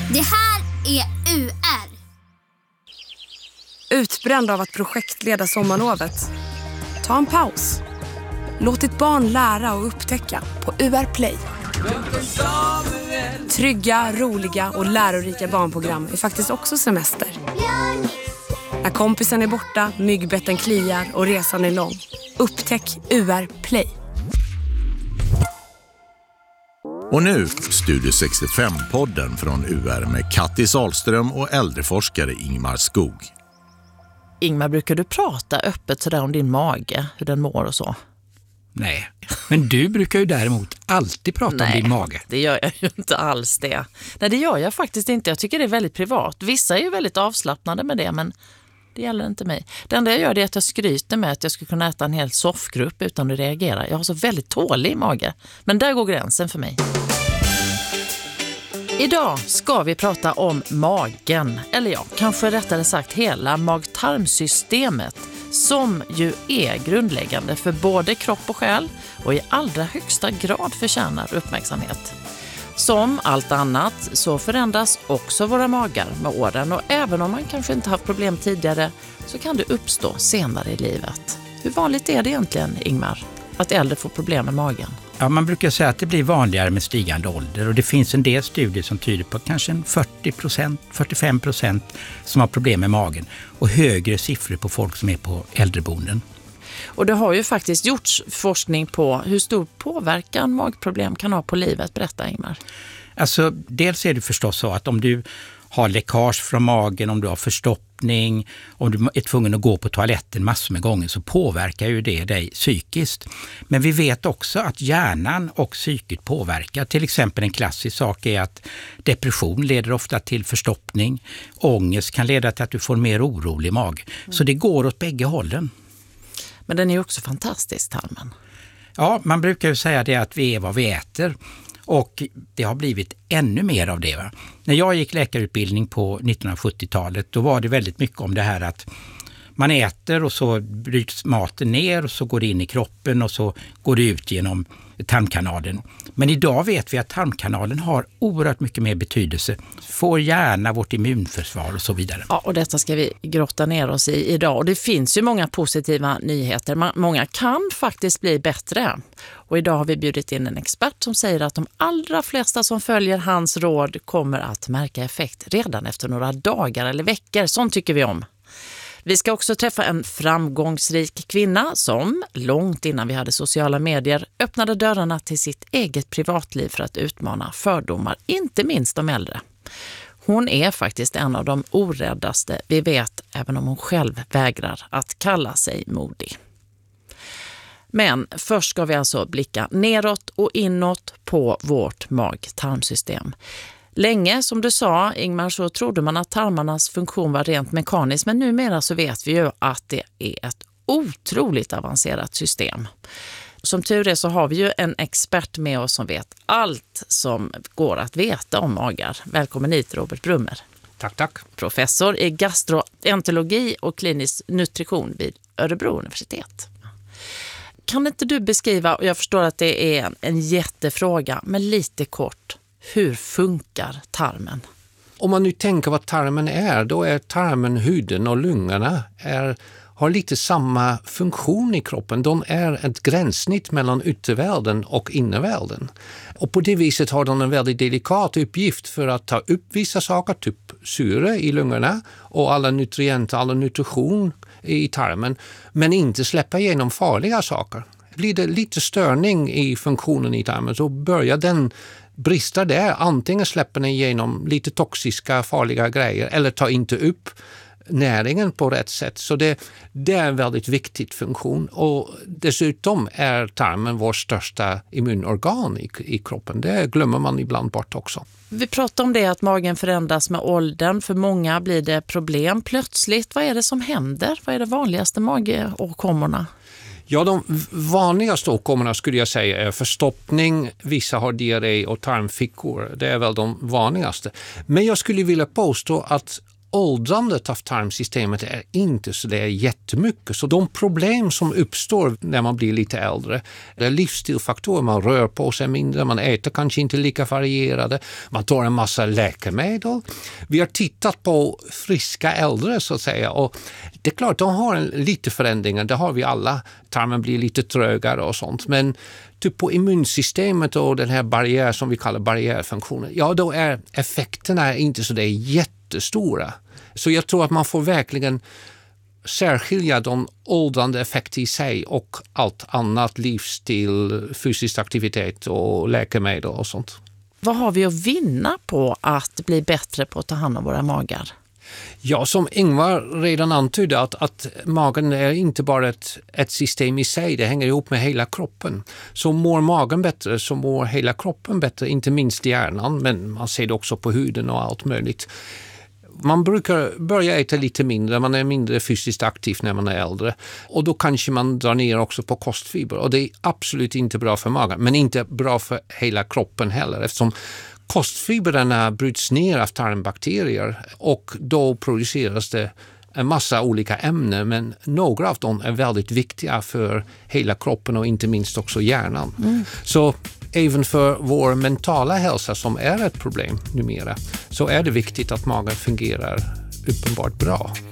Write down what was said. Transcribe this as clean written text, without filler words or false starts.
Det här är UR. Utbränd av att projektleda sommarlovet? Ta en paus. Låt ditt barn lära och upptäcka på UR Play. Trygga, roliga och lärorika barnprogram är faktiskt också semester. När kompisen är borta, myggbetten kliar och resan är lång. Upptäck UR Play. Och nu Studio 65-podden från UR med Kattis Ahlström och äldreforskare Ingmar Skog. Ingmar, brukar du prata öppet sådär om din mage, hur den mår och så? Nej, men du brukar ju däremot alltid prata om din mage. Det gör jag ju inte alls det. Nej, det gör jag faktiskt inte. Jag tycker det är väldigt privat. Vissa är ju väldigt avslappnade med det, men det gäller inte mig. Det enda jag gör är att jag skryter med att jag skulle kunna äta en hel soffgrupp utan att reagera. Jag har så väldigt tålig mage. Men där går gränsen för mig. Idag ska vi prata om magen, eller ja, kanske rättare sagt hela mag-tarmsystemet, som ju är grundläggande för både kropp och själ och i allra högsta grad förtjänar uppmärksamhet. Som allt annat så förändras också våra magar med åren, och även om man kanske inte haft problem tidigare så kan det uppstå senare i livet. Hur vanligt är det egentligen, Ingmar, att äldre får problem med magen? Ja, man brukar säga att det blir vanligare med stigande ålder, och det finns en del studier som tyder på kanske 40-45% som har problem med magen och högre siffror på folk som är på äldreboenden. Och det har ju faktiskt gjorts forskning på hur stor påverkan magproblem kan ha på livet. Berätta, Ingmar. Alltså, dels är det förstås så att om du har läckage från magen, om du har förstoppning, om du är tvungen att gå på toaletten massor med gånger, så påverkar ju det dig psykiskt. Men vi vet också att hjärnan och psyket påverkar. Till exempel en klassisk sak är att depression leder ofta till förstoppning. Ångest kan leda till att du får mer orolig mag. Så det går åt bägge hållen. Men den är ju också fantastisk, tarmen. Ja, man brukar ju säga det att vi är vad vi äter. Och det har blivit ännu mer av det. Va? När jag gick läkarutbildning på 1970-talet, då var det väldigt mycket om det här att man äter och så bryts maten ner och så går det in i kroppen och så går det ut genom tarmkanalen. Men idag vet vi att tarmkanalen har oerhört mycket mer betydelse. Får gärna vårt immunförsvar och så vidare. Ja, och detta ska vi grotta ner oss i idag. Och det finns ju många positiva nyheter. Många kan faktiskt bli bättre. Och idag har vi bjudit in en expert som säger att de allra flesta som följer hans råd kommer att märka effekt redan efter några dagar eller veckor. Sånt tycker vi om. Vi ska också träffa en framgångsrik kvinna som, långt innan vi hade sociala medier, öppnade dörrarna till sitt eget privatliv för att utmana fördomar, inte minst de äldre. Hon är faktiskt en av de oräddaste vi vet, även om hon själv vägrar att kalla sig modig. Men först ska vi alltså blicka neråt och inåt på vårt mag-tarmsystem. Länge, som du sa, Ingmar, så trodde man att tarmarnas funktion var rent mekanisk, men numera så vet vi ju att det är ett otroligt avancerat system. Som tur är så har vi ju en expert med oss som vet allt som går att veta om magar. Välkommen hit, Robert Brummer. Tack. Professor i gastroenterologi och klinisk nutrition vid Örebro universitet. Kan inte du beskriva, och jag förstår att det är en jättefråga, men lite kort, hur funkar tarmen? Om man nu tänker vad tarmen är, då är tarmen, huden och lungorna har lite samma funktion i kroppen. De är ett gränssnitt mellan yttervärlden och innervärlden. Och på det viset har de en väldigt delikat uppgift för att ta upp vissa saker, typ syre i lungorna och alla nutrienter, alla nutrition i tarmen, men inte släppa igenom farliga saker. Blir det lite störning i funktionen i tarmen så börjar den brista där. Antingen släpper den igenom lite toxiska, farliga grejer eller tar inte upp näringen på rätt sätt. Så det är en väldigt viktig funktion. Och dessutom är tarmen vår största immunorgan i kroppen. Det glömmer man ibland bort också. Vi pratar om det att magen förändras med åldern. För många blir det problem plötsligt. Vad är det som händer? Vad är det vanligaste magåkommorna? Ja, de vanligaste åkommorna skulle jag säga är förstoppning, vissa har diarré och tarmfickor. Det är väl de vanligaste. Men jag skulle vilja påstå att åldrandet av tarmsystemet är inte så där jättemycket. Så de problem som uppstår när man blir lite äldre, det är livsstilfaktorer. Man rör på sig mindre, man äter kanske inte lika varierade, man tar en massa läkemedel. Vi har tittat på friska äldre så att säga, och det är klart de har lite förändringar, det har vi alla. Tarmen blir lite trögare och sånt, men typ på immunsystemet och den här barriär som vi kallar barriärfunktionen, ja då är effekterna inte så där jättestora. Så jag tror att man får verkligen särskilja de åldrande effekter i sig och allt annat, livsstil, fysisk aktivitet och läkemedel och sånt. Vad har vi att vinna på att bli bättre på att ta hand om våra magar? Ja, som Ingvar redan antydde att magen är inte bara ett system i sig, det hänger ihop med hela kroppen. Så mår magen bättre så mår hela kroppen bättre, inte minst hjärnan, men man ser det också på huden och allt möjligt. Man brukar börja äta lite mindre, man är mindre fysiskt aktiv när man är äldre. Och då kanske man drar ner också på kostfiber. Och det är absolut inte bra för magen, men inte bra för hela kroppen heller. Eftersom kostfibrerna bryts ner av tarmbakterier och då produceras det en massa olika ämnen. Men några av dem är väldigt viktiga för hela kroppen och inte minst också hjärnan. Så även för vår mentala hälsa som är ett problem numera så är det viktigt att magen fungerar uppenbart bra.